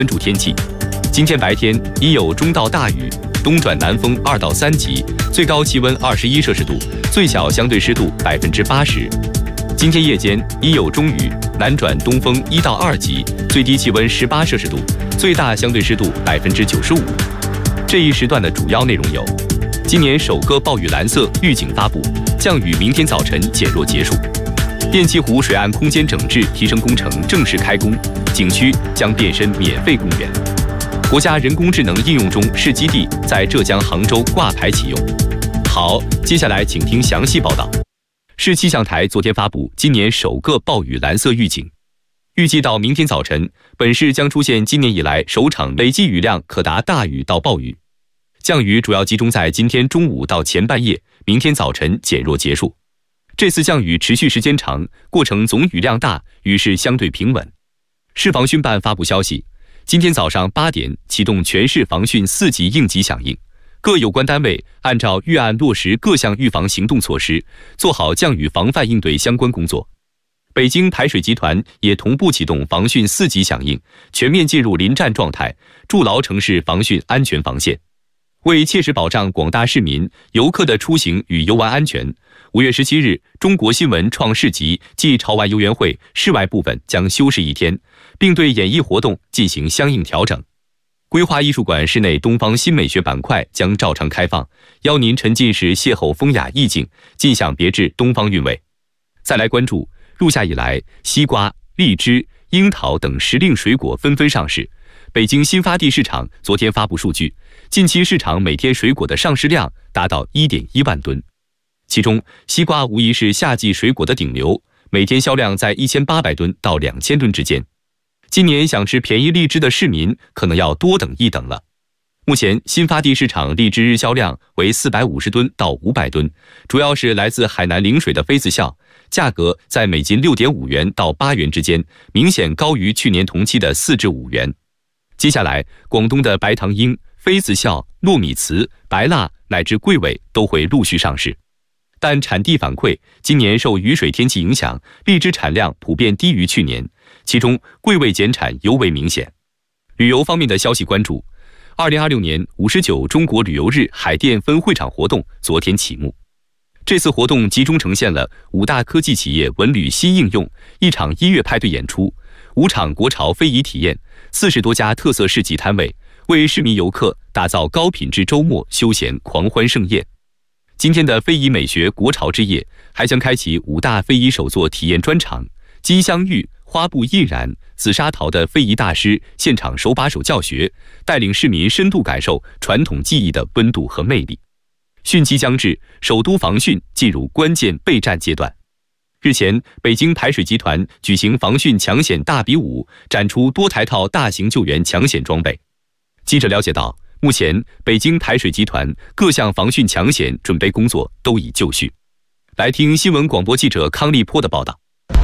关注天气，今天白天已有中到大雨，东转南风2到3级，最高气温21摄氏度，最小相对湿度80%。今天夜间已有中雨，南转东风1到2级，最低气温18摄氏度，最大相对湿度95%。这一时段的主要内容有：今年首个暴雨蓝色预警发布，降雨明天早晨减弱结束。汴齐湖水岸空间整治提升工程正式开工，景区将变身免费公园。国家人工智能应用中试基地在浙江杭州挂牌启用。好，接下来请听详细报道。市气象台昨天发布今年首个暴雨蓝色预警，预计到明天早晨，本市将出现今年以来首场累计雨量可达大雨到暴雨。降雨主要集中在今天中午到前半夜，明天早晨减弱结束。这次降雨持续时间长，过程总雨量大，雨势相对平稳。市防汛办发布消息，今天早上8点启动全市防汛4级应急响应，各有关单位按照预案落实各项预防行动措施，做好降雨防范应对相关工作。北京排水集团也同步启动防汛4级响应，全面进入临战状态，筑牢城市防汛安全防线。为切实保障广大市民、游客的出行与游玩安全，5月17日，中国新闻创世纪暨潮玩游园会室外部分将休市1天，并对演艺活动进行相应调整。规划艺术馆室内东方新美学板块将照常开放，邀您沉浸式邂逅风雅意境，尽享别致东方韵味。再来关注，入夏以来，西瓜、荔枝、樱桃等时令水果纷纷上市。北京新发地市场昨天发布数据，近期市场每天水果的上市量达到 1.1万吨，其中西瓜无疑是夏季水果的顶流，每天销量在1800吨到2000吨之间。今年想吃便宜荔枝的市民可能要多等一等了。目前新发地市场荔枝日销量为450吨到500吨，主要是来自海南陵水的妃子笑，价格在每斤6.5元到8元之间，明显高于去年同期的4至5元。接下来，广东的白糖樱、妃子笑、糯米糍、白蜡乃至桂味都会陆续上市。但产地反馈，今年受雨水天气影响，荔枝产量普遍低于去年，其中桂味减产尤为明显。旅游方面的消息关注，2026年59中国旅游日海淀分会场活动昨天启幕。这次活动集中呈现了5大科技企业文旅新应用、1场音乐派对演出、5场国潮非遗体验、40多家特色市集摊位，为市民游客打造高品质周末休闲狂欢盛宴。今天的非遗美学国潮之夜还将开启5大非遗手作体验专场，金镶玉、花布印染、紫砂陶的非遗大师现场手把手教学，带领市民深度感受传统技艺的温度和魅力。汛期将至，首都防汛进入关键备战阶段。日前，北京排水集团举行防汛抢险大比武，展出多台套大型救援抢险装备。记者了解到，目前北京排水集团各项防汛抢险准备工作都已就绪。来听新闻广播记者康立波的报道。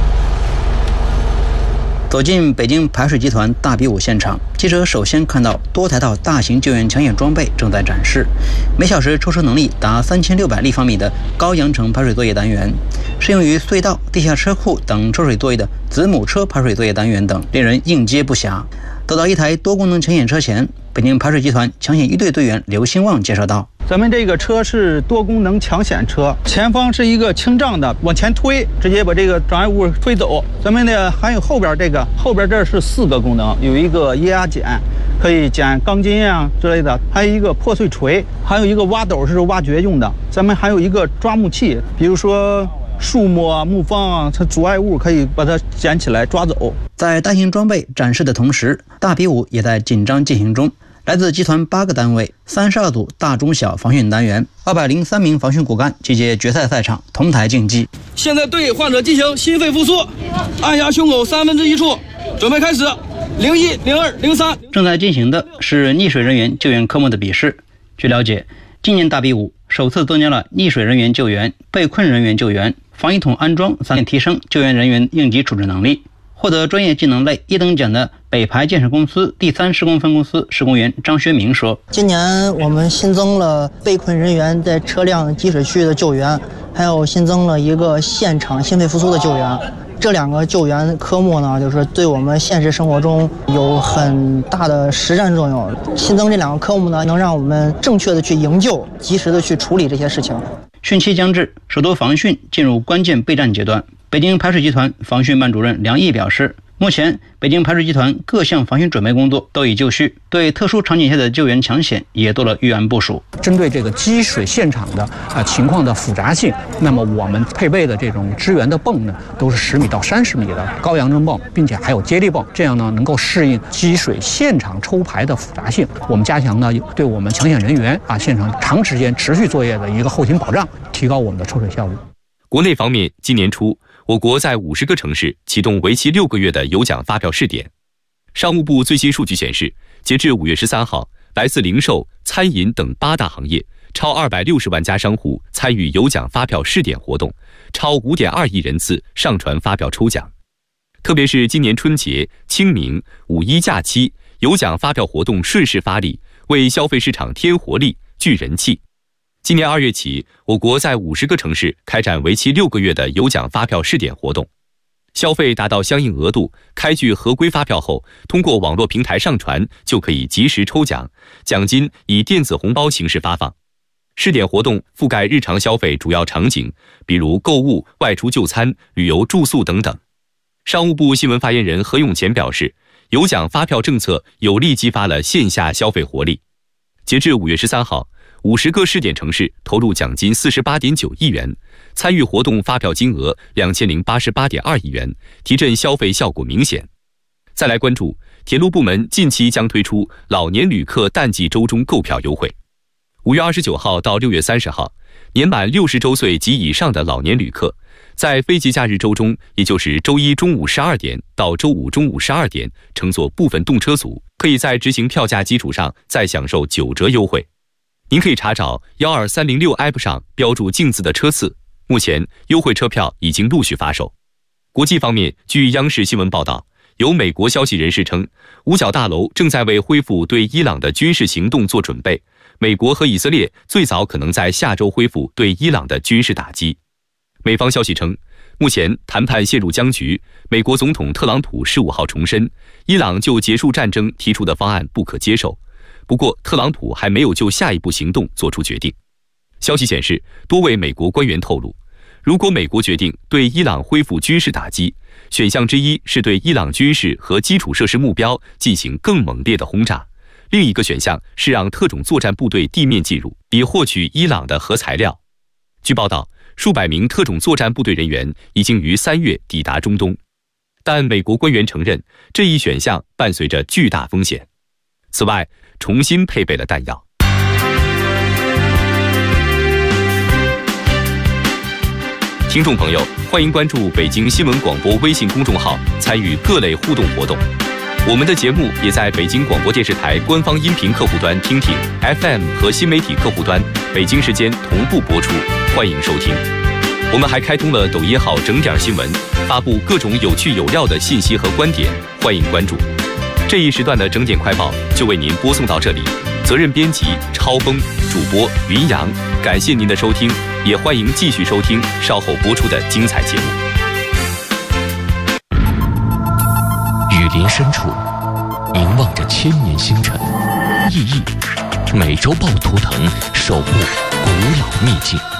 走进北京排水集团大比武现场，记者首先看到多台套大型救援抢险装备正在展示，每小时抽车能力达3600立方米的高扬程排水作业单元，适用于隧道、地下车库等抽水作业的子母车排水作业单元等，令人应接不暇。走到一台多功能抢险车前，北京排水集团抢险一队队员刘兴旺介绍道： 咱们这个车是多功能抢险车，前方是一个轻障的，往前推，直接把这个障碍物推走。咱们的还有后边这是4个功能，有一个液压剪，可以剪钢筋啊之类的，还有一个破碎锤，还有一个挖斗是挖掘用的。咱们还有一个抓木器，比如说树木啊、木方啊，它阻碍物可以把它捡起来抓走。 在大型装备展示的同时，大比武也在紧张进行中。来自集团8个单位、32组大中小防汛单元、203名防汛骨干集结决赛赛场同台竞技。 现在对患者进行心肺复苏，按压胸口1/3处，准备开始。01、02、03。 正在进行的是溺水人员救援科目的比试。据了解，今年大比武首次增加了溺水人员救援、被困人员救援、防疫筒安装3点提升救援人员应急处置能力。获得专业技能类1等奖的北排建设公司第3施工分公司施工员张学明说： 今年我们新增了被困人员在车辆积水区的救援，还有新增了一个现场心肺复苏的救援。 这2个救援科目呢，就是对我们现实生活中有很大的实战作用。新增这2个科目呢，能让我们正确的去营救，及时的去处理这些事情。 汛期将至，首都防汛进入关键备战阶段。北京排水集团防汛办主任梁毅表示，目前北京排水集团各项防汛准备工作都已就绪，对特殊场景下的救援抢险也做了预案部署。 针对这个积水现场的情况的复杂性，那么我们配备的这种支援的泵呢，都是10米到30米的高扬声泵，并且还有接力泵，这样呢能够适应积水现场抽排的复杂性。我们加强呢对我们抢险人员现场长时间持续作业的一个后勤保障，提高我们的抽水效率。 国内方面，今年初，我国在50个城市启动为期6个月的有奖发票试点。商务部最新数据显示，截至5月13号，来自零售、餐饮等8大行业超260万家商户参与有奖发票试点活动，超5.2亿人次上传发票抽奖。特别是今年春节、清明、五一假期，有奖发票活动顺势发力，为消费市场添活力、聚人气。今年2月起，我国在50个城市开展为期6个月的有奖发票试点活动。消费达到相应额度，开具合规发票后，通过网络平台上传，就可以及时抽奖，奖金以电子红包形式发放。试点活动覆盖日常消费主要场景，比如购物、外出就餐、旅游住宿等等。商务部新闻发言人何永前表示，有奖发票政策有力激发了线下消费活力。截至5月13号，50个试点城市投入奖金48.9亿元，参与活动发票金额2088.2亿元，提振消费效果明显。再来关注铁路部门近期将推出老年旅客淡季周中购票优惠。5月29号到6月30号，年满60周岁及以上的老年旅客，在非节假日周中，也就是周一中午12点到周五中午12点，乘坐部分动车组，可以在执行票价基础上再享受9折优惠。您可以查找12306 App 上标注镜字的车次，目前优惠车票已经陆续发售。国际方面，据央视新闻报道，有美国消息人士称，五角大楼正在为恢复对伊朗的军事行动做准备，美国和以色列最早可能在下周恢复对伊朗的军事打击。美方消息称，目前谈判陷入僵局，美国总统特朗普15号重申，伊朗就结束战争提出的方案不可接受。不过，特朗普还没有就下一步行动做出决定。消息显示，多位美国官员透露，如果美国决定对伊朗恢复军事打击，选项之一是对伊朗军事和基础设施目标进行更猛烈的轰炸，另一个选项是让特种作战部队地面进入，以获取伊朗的核材料。据报道，数百名特种作战部队人员已经于3月抵达中东，但美国官员承认，这一选项伴随着巨大风险。此外，重新配备了弹药。听众朋友，欢迎关注北京新闻广播微信公众号，参与各类互动活动。我们的节目也在北京广播电视台官方音频客户端听听 FM 和新媒体客户端北京时间同步播出，欢迎收听。我们还开通了抖音号整点新闻，发布各种有趣有料的信息和观点，欢迎关注。这一时段的整点快报就为您播送到这里，责任编辑超峰，主播云阳，感谢您的收听，也欢迎继续收听稍后播出的精彩节目。 雨林深处凝望着千年星辰，熠熠美洲豹图腾守护古老秘境。